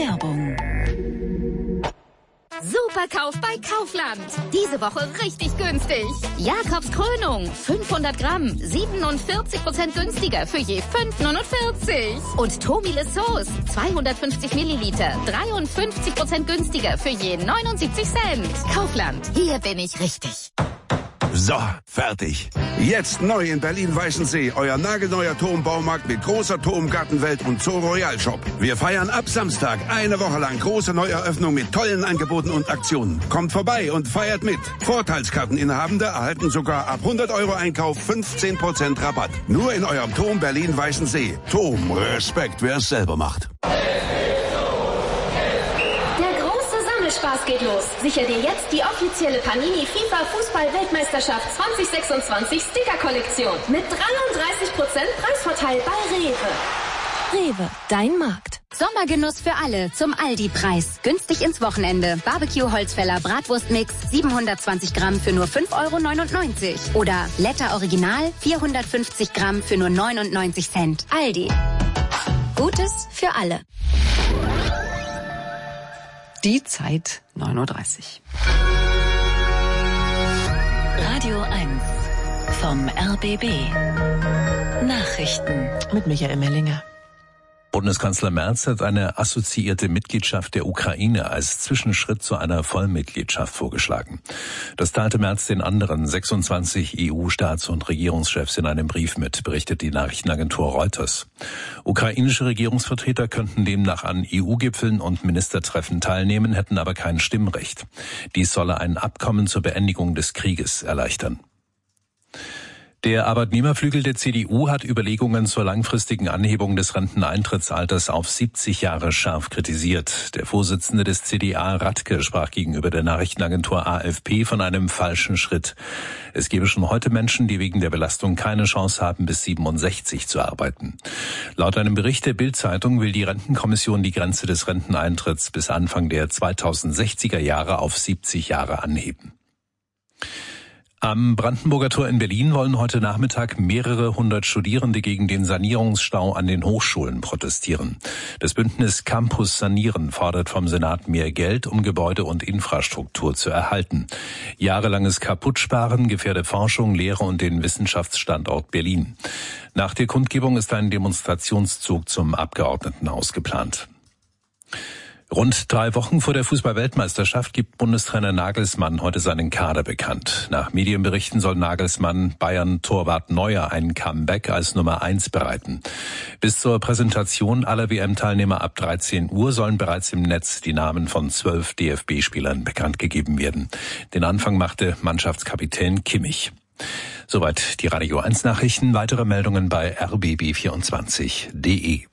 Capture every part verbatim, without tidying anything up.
Werbung. Superkauf bei Kaufland. Diese Woche richtig günstig. Jakobs Krönung, fünfhundert Gramm, siebenundvierzig Prozent günstiger für je fünf neunundvierzig. Und Tomile Sauce, zweihundertfünfzig Milliliter, dreiundfünfzig Prozent günstiger für je neunundsiebzig Cent. Kaufland, hier bin ich richtig. So, fertig. Jetzt neu in Berlin-Weißensee, euer nagelneuer Turmbaumarkt mit großer Turmgartenwelt und Zoo Royal Shop. Wir feiern ab Samstag eine Woche lang große Neueröffnung mit tollen Angeboten und Aktionen. Kommt vorbei und feiert mit. Vorteilskarteninhabende erhalten sogar ab hundert Euro Einkauf fünfzehn Prozent Rabatt. Nur in eurem Turm Berlin-Weißensee. Turm, Respekt, wer es selber macht. Spaß geht los. Sicher dir jetzt die offizielle Panini FIFA Fußball-Weltmeisterschaft zwanzig sechsundzwanzig Sticker-Kollektion mit dreiunddreißig Prozent Preisvorteil bei Rewe. Rewe, dein Markt. Sommergenuss für alle zum Aldi-Preis. Günstig ins Wochenende. Barbecue-Holzfäller Bratwurstmix siebenhundertzwanzig Gramm für nur fünf Euro neunundneunzig. Oder Letter Original vierhundertfünfzig Gramm für nur neunundneunzig Cent. Aldi. Gutes für alle. Die Zeit neun Uhr dreißig. Radio eins vom R B B. Nachrichten Mit Michael Mellinger. Bundeskanzler Merz hat eine assoziierte Mitgliedschaft der Ukraine als Zwischenschritt zu einer Vollmitgliedschaft vorgeschlagen. Das teilte Merz den anderen sechsundzwanzig E U-Staats- und Regierungschefs in einem Brief mit, berichtet die Nachrichtenagentur Reuters. Ukrainische Regierungsvertreter könnten demnach an E U-Gipfeln und Ministertreffen teilnehmen, hätten aber kein Stimmrecht. Dies solle ein Abkommen zur Beendigung des Krieges erleichtern. Der Arbeitnehmerflügel der C D U hat Überlegungen zur langfristigen Anhebung des Renteneintrittsalters auf siebzig Jahre scharf kritisiert. Der Vorsitzende des C D A, Radke, sprach gegenüber der Nachrichtenagentur A F P von einem falschen Schritt. Es gebe schon heute Menschen, die wegen der Belastung keine Chance haben, bis siebenundsechzig zu arbeiten. Laut einem Bericht der Bild-Zeitung will die Rentenkommission die Grenze des Renteneintritts bis Anfang der zweitausendsechziger Jahre auf siebzig Jahre anheben. Am Brandenburger Tor in Berlin wollen heute Nachmittag mehrere hundert Studierende gegen den Sanierungsstau an den Hochschulen protestieren. Das Bündnis Campus Sanieren fordert vom Senat mehr Geld, um Gebäude und Infrastruktur zu erhalten. Jahrelanges Kaputtsparen gefährde Forschung, Lehre und den Wissenschaftsstandort Berlin. Nach der Kundgebung ist ein Demonstrationszug zum Abgeordnetenhaus geplant. Rund drei Wochen vor der Fußball-Weltmeisterschaft gibt Bundestrainer Nagelsmann heute seinen Kader bekannt. Nach Medienberichten soll Nagelsmann Bayern-Torwart Neuer ein Comeback als Nummer eins bereiten. Bis zur Präsentation aller W M-Teilnehmer ab dreizehn Uhr sollen bereits im Netz die Namen von zwölf D F B-Spielern bekannt gegeben werden. Den Anfang machte Mannschaftskapitän Kimmich. Soweit die Radio eins Nachrichten. Weitere Meldungen bei r b b vierundzwanzig punkt d e.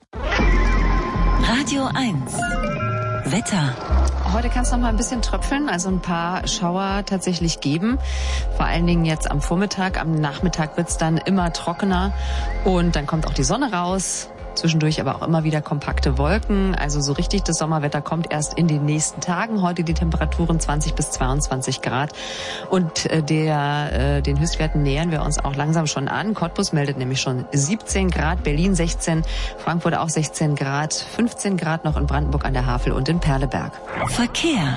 Radio eins Wetter. Heute kann es noch mal ein bisschen tröpfeln, also ein paar Schauer tatsächlich geben. Vor allen Dingen jetzt am Vormittag, am Nachmittag wird es dann immer trockener und dann kommt auch die Sonne raus. Zwischendurch aber auch immer wieder kompakte Wolken. Also so richtig das Sommerwetter kommt erst in den nächsten Tagen. Heute die Temperaturen zwanzig bis zweiundzwanzig Grad. Und äh, der, äh, den Höchstwerten nähern wir uns auch langsam schon an. Cottbus meldet nämlich schon siebzehn Grad, Berlin sechzehn, Frankfurt auch sechzehn Grad, fünfzehn Grad noch in Brandenburg an der Havel und in Perleberg. Verkehr.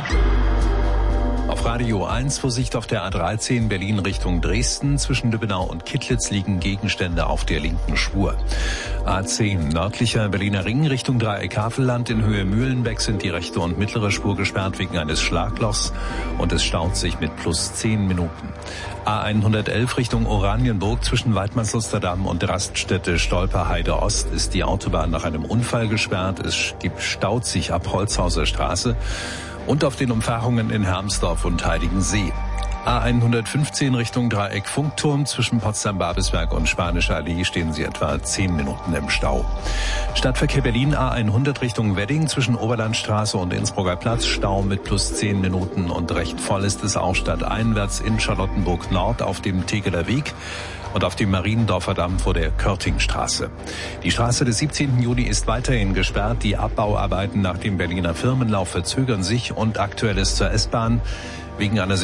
Auf Radio eins Vorsicht auf der A dreizehn Berlin Richtung Dresden. Zwischen Lübbenau und Kittlitz liegen Gegenstände auf der linken Spur. A zehn nördlicher Berliner Ring Richtung Dreieck Havelland. In Höhe Mühlenbeck sind die rechte und mittlere Spur gesperrt wegen eines Schlaglochs und es staut sich mit plus zehn Minuten. A hundertelf Richtung Oranienburg zwischen Waidmannslusterdamm und Raststätte Stolperheide Ost ist die Autobahn nach einem Unfall gesperrt. Es staut sich ab Holzhauser Straße. Und auf den Umfahrungen in Hermsdorf und Heidigensee. A hundertfünfzehn Richtung Dreieck Funkturm zwischen Potsdam-Babelsberg und Spanische Allee stehen Sie etwa zehn Minuten im Stau. Stadtverkehr Berlin A hundert Richtung Wedding zwischen Oberlandstraße und Innsbrucker Platz, Stau mit plus zehn Minuten und recht voll ist es auch stadteinwärts in Charlottenburg Nord auf dem Tegeler Weg und auf dem Mariendorfer Damm vor der Körtingstraße. Die Straße des siebzehnten Juni ist weiterhin gesperrt. Die Abbauarbeiten nach dem Berliner Firmenlauf verzögern sich und aktuell ist zur S-Bahn wegen einer